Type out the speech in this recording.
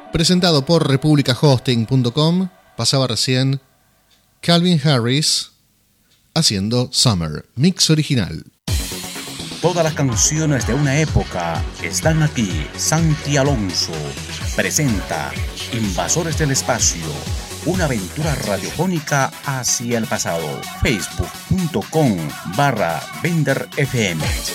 Presentado por republicahosting.com, pasaba recién Calvin Harris haciendo Summer, mix original. Todas las canciones de una época están aquí. Santi Alonso presenta Invasores del Espacio, una aventura radiofónica hacia el pasado. Facebook.com/VenderFM.